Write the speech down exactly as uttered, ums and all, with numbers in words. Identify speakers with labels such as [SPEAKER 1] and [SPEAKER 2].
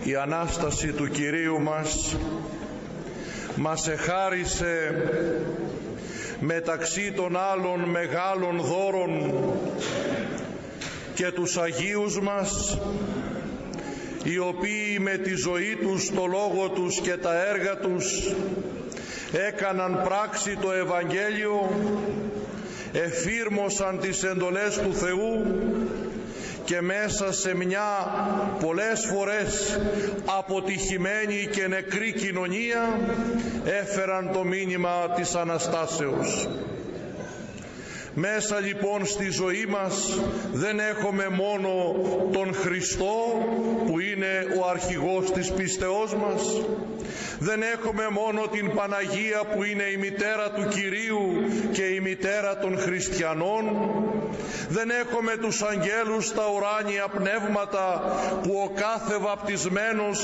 [SPEAKER 1] η Ανάσταση του Κυρίου μας μας εχάρισε μεταξύ των άλλων μεγάλων δώρων και τους Αγίους μας, οι οποίοι με τη ζωή τους, το λόγο τους και τα έργα τους έκαναν πράξη το Ευαγγέλιο, εφήρμοσαν τις εντολές του Θεού και μέσα σε μια πολλές φορές αποτυχημένη και νεκρή κοινωνία έφεραν το μήνυμα της Αναστάσεως. Μέσα λοιπόν στη ζωή μας δεν έχουμε μόνο τον Χριστό που είναι ο αρχηγός της πίστεώς μας, δεν έχουμε μόνο την Παναγία που είναι η μητέρα του Κυρίου και η μητέρα των χριστιανών, δεν έχουμε τους αγγέλους, τα ουράνια πνεύματα που ο κάθε βαπτισμένος